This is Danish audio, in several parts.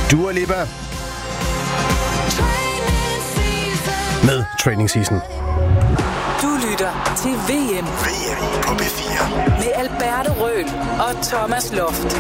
Dua Lipa med Training Season. Du lytter til VM på P4 med Alberto Røhl og Thomas Loft.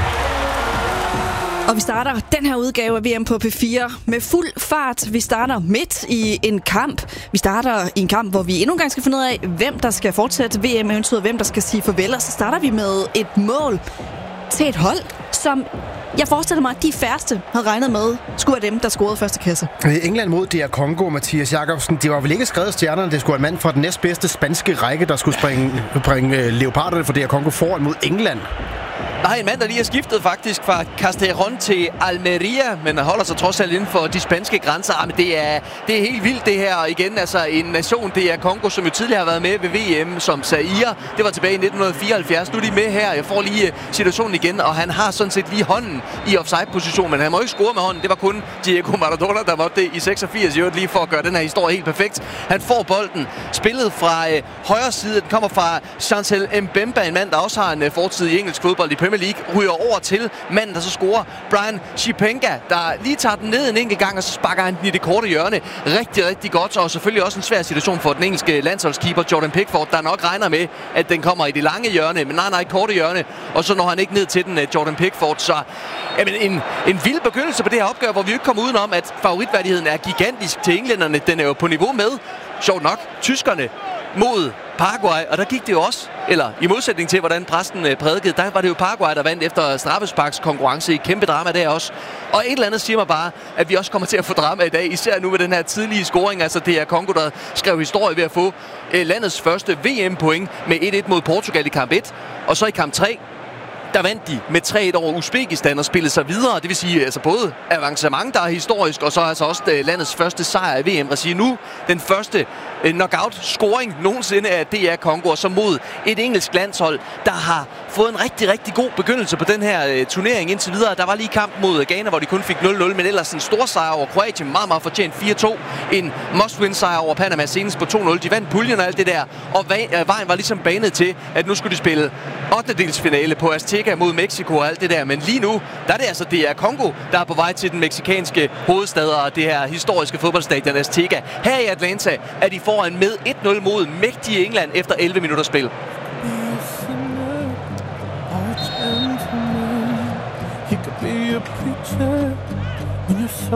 Og vi starter den her udgave af VM på P4 med fuld fart. Vi starter midt i en kamp. Vi starter i en kamp, hvor vi endnu en gang skal finde ud af, hvem der skal fortsætte VM, eventuelt hvem der skal sige farvel. Og så starter vi med et mål til et hold, som jeg forestiller mig, at de færreste havde regnet med, skulle være dem, der scorede første kasse. England mod DR Congo, Mathias Jakobsen. Det var vel ikke skrevet stjernerne, det skulle være en mand fra den næstbedste spanske række, der skulle bringe leoparderne for DR Congo foran mod England. Nej, en mand, der lige har skiftet faktisk fra Castellón til Almeria, men holder sig trods alt inden for de spanske grænser. Men det er helt vildt det her. Og igen, altså en nation, det er Congo, som jo tidligere har været med ved VM som Zaire. Det var tilbage i 1974. Nu er de med her. Jeg får lige situationen igen, og han har sådan set lige hånden i offside-position, men han må ikke score med hånden. Det var kun Diego Maradona, der måtte det i 86, lige for at gøre den her historie helt perfekt. Han får bolden spillet fra højre side. Den kommer fra Chancel Mbemba, en mand, der også har en fortid i engelsk fodbold i Premier League, ryger over til manden, der så scorer, Brian Chipenga, der lige tager den ned en enkelt gang, og så sparker han den i det korte hjørne. Rigtig, rigtig godt, og selvfølgelig også en svær situation for den engelske landsholdskeeper Jordan Pickford, der nok regner med, at den kommer i det lange hjørne, men nej, korte hjørne, og så når han ikke ned til den, Jordan Pickford, så jamen, en vild begyndelse på det her opgør, hvor vi ikke kommer udenom, at favoritværdigheden er gigantisk til englænderne. Den er jo på niveau med, sjovt nok, tyskerne mod Paraguay, og der gik det jo også, eller i modsætning til, hvordan præsten prædikede, der var det jo Paraguay, der vandt efter straffesparkskonkurrence i kæmpe drama der også. Og et eller andet siger mig bare, at vi også kommer til at få drama i dag, især nu med den her tidlige scoring. Altså det er Congo, der skrev historie ved at få landets første VM-point med 1-1 mod Portugal i kamp 1, og så i kamp 3, der vandt de med 3-1 over Uzbekistan og spillede sig videre. Det vil sige altså både avancement, der er historisk, og så altså også landets første sejr i VM-regi. Nu den første knockout-scoring nogensinde af DR Congo, og så mod et engelsk landshold, der har fået en rigtig, rigtig god begyndelse på den her turnering indtil videre. Der var lige kamp mod Ghana, hvor de kun fik 0-0, men ellers en stor sejr over Kroatien, meget, meget fortjent 4-2. En must-win-sejr over Panama senest på 2-0. De vandt puljen og alt det der, og vejen var ligesom banet til, at nu skulle de spille 8-delsfinale på Azteca mod Mexico og alt det der. Men lige nu, der er det altså DR Congo, der er på vej til den mexikanske hovedstad og det her historiske fodboldstadion Azteca. Her i Atlanta er de foran med 1-0 mod mægtige England efter 11 minutter spil.